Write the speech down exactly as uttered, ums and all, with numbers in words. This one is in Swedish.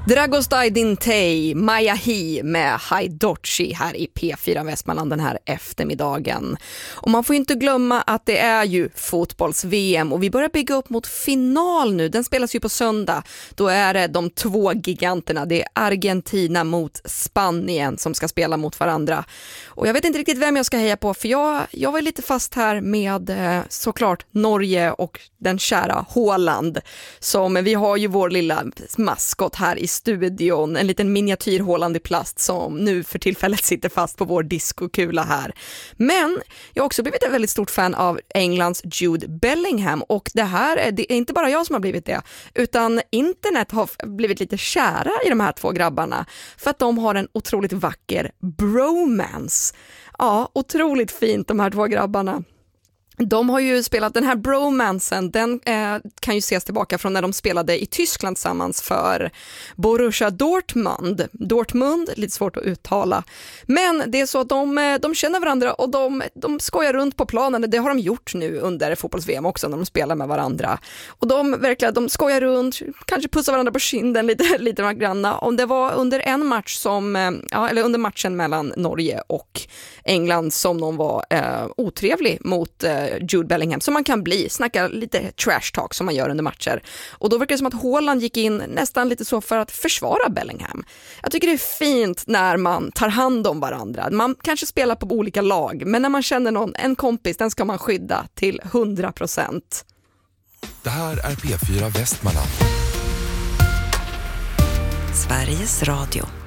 Dragostaj Dintej, Maja Hi med Haidochi här i P fyra Västmanland den här eftermiddagen. Och man får inte glömma att det är ju fotbolls-V M och vi börjar bygga upp mot final nu. Den spelas ju på söndag. Då är det de två giganterna. Det är Argentina mot Spanien som ska spela mot varandra. Och jag vet inte riktigt vem jag ska heja på, för jag, jag var lite fast här med eh, såklart Norge och den kära Haaland. Som vi har ju vår lilla maskot här i studion, en liten miniatyr Haaland i plast som nu för tillfället sitter fast på vår diskokula här. Men jag har också blivit ett väldigt stort fan av Englands Jude Bellingham, och det här är, det är inte bara jag som har blivit det, utan internet har blivit lite kära i de här två grabbarna för att de har en otroligt vacker bromance. Ja, otroligt fint de här två grabbarna. De har ju spelat den här bromansen, den eh, kan ju ses tillbaka från när de spelade i Tyskland tillsammans för Borussia Dortmund. Dortmund, lite svårt att uttala. Men det är så att de, de känner varandra och de, de skojar runt på planen. Det har de gjort nu under fotbolls-V M också när de spelar med varandra. Och de verkligen, de skojar runt, kanske pussar varandra på kinden lite, lite granna. Om det var under en match som, ja, eller under matchen mellan Norge och England som de var eh, otrevlig mot eh, Jude Bellingham, som man kan bli, snacka lite trash talk som man gör under matcher. Och då verkar det som att Haaland gick in nästan lite så för att försvara Bellingham. Jag tycker det är fint när man tar hand om varandra. Man kanske spelar på olika lag, men när man känner någon, en kompis, den ska man skydda till hundra procent. Det här är P fyra Västmanland. Sveriges Radio.